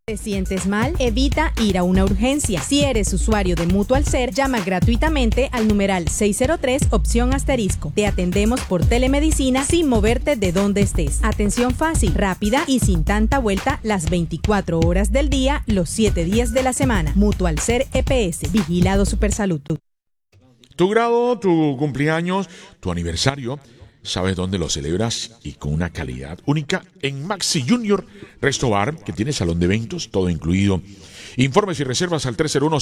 ¿Te sientes mal? Evita ir a una urgencia. Si eres usuario de Mutual Ser, llama gratuitamente al numeral 603 opción asterisco. Te atendemos por telemedicina sin moverte de donde estés. Atención fácil, rápida y sin tanta vuelta las 24 horas del día, los 7 días de la semana. Mutual Ser EPS, Vigilado Supersalud. Tu grado, tu cumpleaños, tu aniversario, sabes dónde lo celebras y con una calidad única en Maxi Junior Resto Bar, que tiene salón de eventos, todo incluido. Informes y reservas al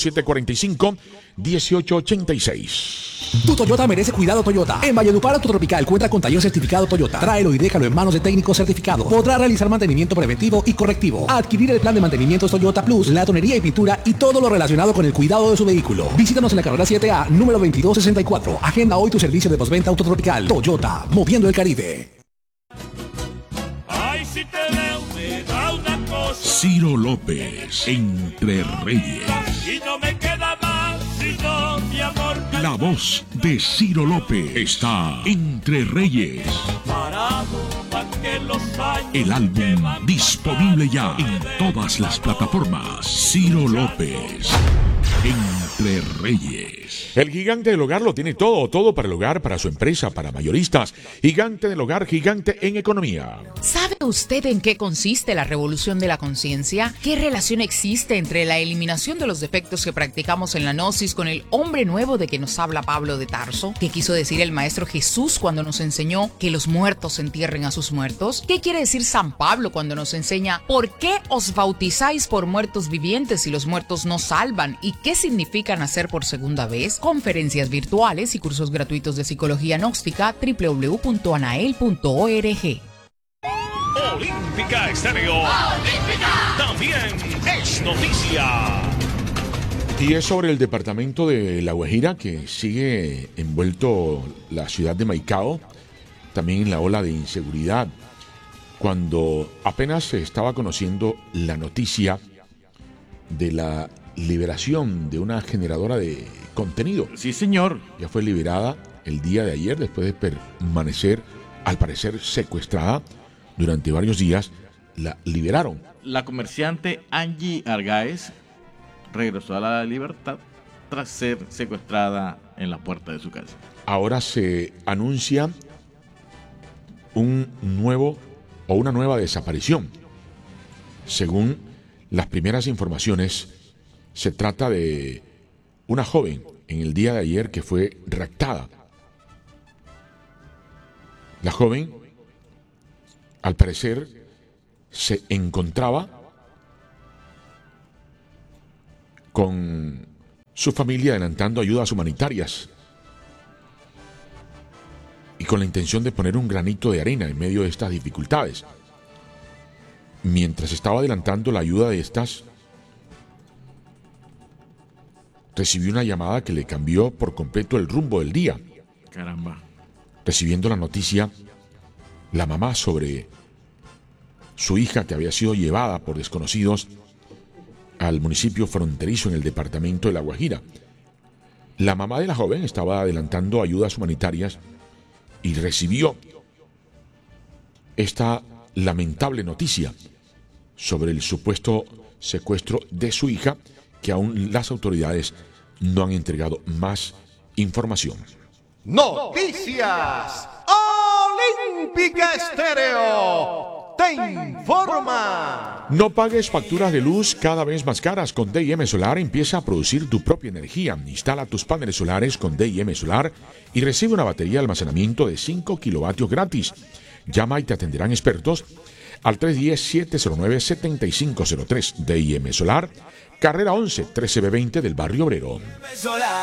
301-745-1886. Tu Toyota merece cuidado Toyota. En Valledupar Autotropical cuenta con taller certificado Toyota. Tráelo y déjalo en manos de técnicos certificados. Podrá realizar mantenimiento preventivo y correctivo. Adquirir el plan de mantenimiento Toyota Plus, la tonería y pintura y todo lo relacionado con el cuidado de su vehículo. Visítanos en la carrera 7A, número 2264. Agenda hoy tu servicio de postventa Autotropical. Toyota, moviendo el Caribe. Ay, si te veo, me da una cosa. Ciro López, Entre Reyes. Y no me queda más sino mi amor. La voz de Ciro López está Entre Reyes. Parado pa' que los años El álbum disponible ya en todas las plataformas. Ciro López, Entre Reyes. El gigante del hogar lo tiene todo, todo para el hogar, para su empresa, para mayoristas. Gigante del hogar, gigante en economía. ¿Sabe usted en qué consiste la revolución de la conciencia? ¿Qué relación existe entre la eliminación de los defectos que practicamos en la gnosis con el hombre nuevo de que nos habla Pablo de Tarso? ¿Qué quiso decir el maestro Jesús cuando nos enseñó que los muertos entierren a sus muertos? ¿Qué quiere decir San Pablo cuando nos enseña por qué os bautizáis por muertos vivientes si los muertos no salvan? ¿Y qué significa nacer por segunda vez? Conferencias virtuales y cursos gratuitos de psicología gnóstica www.anael.org. Olímpica Estéreo. ¡Olímpica! También es noticia. Y es sobre el departamento de La Guajira, que sigue envuelto la ciudad de Maicao, también en la ola de inseguridad, cuando apenas se estaba conociendo la noticia de la liberación de una generadora de contenido. Sí, señor. Ya fue liberada el día de ayer después de permanecer, al parecer, secuestrada durante varios días. La liberaron. La comerciante Angie Argáez regresó a la libertad tras ser secuestrada en la puerta de su casa. Ahora se anuncia una nueva desaparición. Según las primeras informaciones, se trata de una joven en el día de ayer que fue raptada. La joven, al parecer, se encontraba con su familia adelantando ayudas humanitarias y con la intención de poner un granito de arena en medio de estas dificultades. Mientras estaba adelantando la ayuda de estas, recibió una llamada que le cambió por completo el rumbo del día. Caramba. Recibiendo la noticia, la mamá sobre su hija que había sido llevada por desconocidos al municipio fronterizo en el departamento de La Guajira. La mamá de la joven estaba adelantando ayudas humanitarias y recibió esta lamentable noticia sobre el supuesto secuestro de su hija, que aún las autoridades no han entregado más información. Noticias Olímpica Estéreo te informa. No pagues facturas de luz cada vez más caras con D&M Solar. Empieza a producir tu propia energía. Instala tus paneles solares con D&M Solar y recibe una batería de almacenamiento de 5 kilovatios gratis. Llama y te atenderán expertos al 310-709-7503. D&M Solar, carrera 11, 13B20 del Barrio Obrero.